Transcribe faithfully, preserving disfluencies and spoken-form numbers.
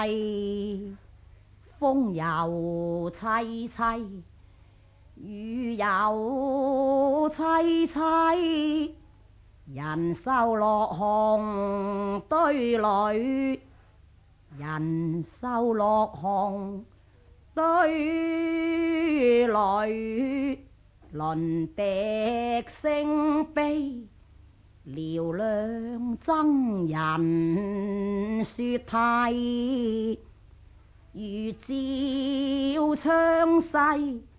風又凄凄，雨又凄凄，人瘦落紅堆裏，人瘦落紅堆裏，輪笛聲悲，嘹亮僧人說諦，如照窗西。